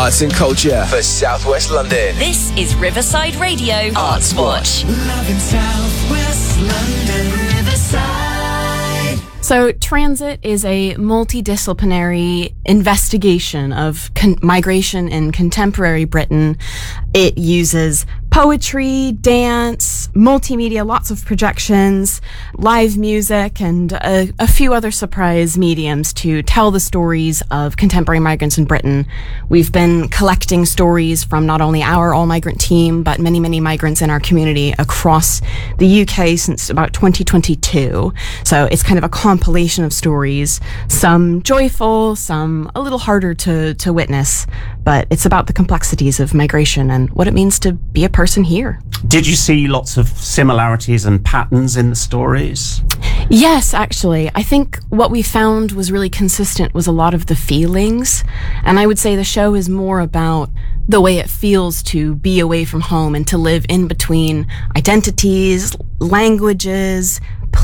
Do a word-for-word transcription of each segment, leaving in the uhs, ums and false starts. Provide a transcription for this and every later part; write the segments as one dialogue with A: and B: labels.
A: arts and culture for South West London.
B: This is Riverside Radio Arts Watch.
C: Love in South West London, Riverside.
D: So Transit is a multidisciplinary investigation of con- migration in contemporary Britain. It uses poetry, dance, multimedia, lots of projections, live music, and a, a few other surprise mediums to tell the stories of contemporary migrants in Britain. We've been collecting stories from not only our all-migrant team, but many, many migrants in our community across the U K since about twenty twenty-two. So it's kind of a compilation of stories, some joyful, some a little harder to, to witness, but it's about the complexities of migration and what it means to be a person here.
E: Did you see lots of similarities and patterns in the stories?
D: Yes, actually. I think what we found was really consistent was a lot of the feelings. And I would say the show is more about the way it feels to be away from home and to live in between identities, languages,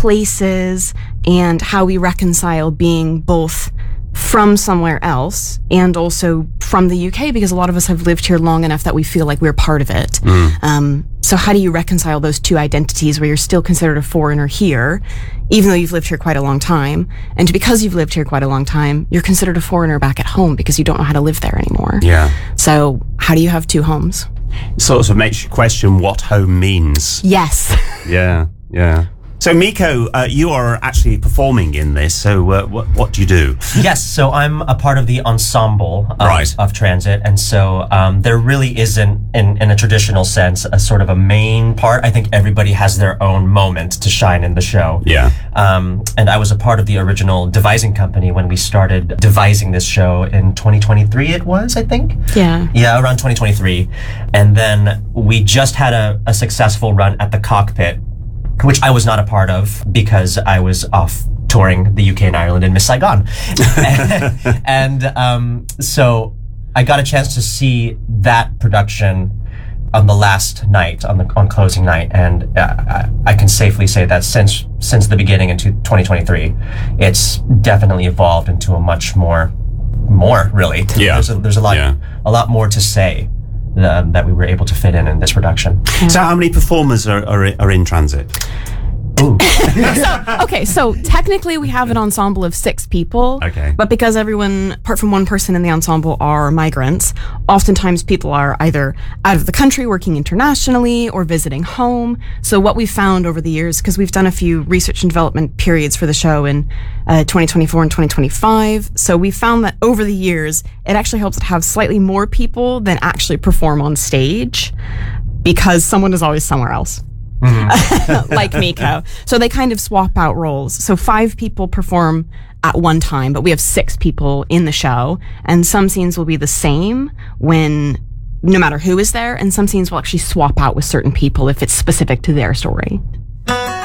D: places, and how we reconcile being both from somewhere else and also from the U K, because a lot of us have lived here long enough that we feel like we're part of it. Mm. Um, so how do you reconcile those two identities where you're still considered a foreigner here, even though you've lived here quite a long time, and because you've lived here quite a long time, you're considered a foreigner back at home because you don't know how to live there anymore.
E: Yeah.
D: So how do you have two homes?
E: Sort of makes you question what home means.
D: Yes.
E: Yeah, yeah. So, Miko, uh, you are actually performing in this, so uh, what, what do you do?
F: Yes, so I'm a part of the ensemble of,
E: right.
F: of Transit, and so um, there really isn't, in, in a traditional sense, a sort of a main part. I think everybody has their own moment to shine in the show.
E: Yeah.
F: Um, and I was a part of the original devising company when we started devising this show in twenty twenty-three, it was, I think?
D: Yeah.
F: Yeah, around twenty twenty-three. And then we just had a, a successful run at the Cockpit, which I was not a part of because I was off touring the U K and Ireland in Miss Saigon. and um, so I got a chance to see that production on the last night, on the on closing night, and uh, I, I can safely say that since since the beginning into twenty twenty-three, it's definitely evolved into a much more, more really.
E: Yeah.
F: There's a, there's a lot,
E: yeah.
F: a lot more to say uh, that we were able to fit in in this production.
E: So how many performers are are, are in Transit?
D: so, okay, so technically we have an ensemble of six people.
E: Okay.
D: But because everyone, apart from one person in the ensemble, are migrants, oftentimes people are either out of the country working internationally or visiting home. So what we've found over the years, because we've done a few research and development periods for the show in uh, twenty twenty-four and twenty twenty-five, so we found that over the years, it actually helps to have slightly more people than actually perform on stage, because someone is always somewhere else. Mm-hmm. Like Miko. So they kind of swap out roles. So five people perform at one time, but we have six people in the show, and some scenes will be the same when no matter who is there, and some scenes will actually swap out with certain people if it's specific to their story.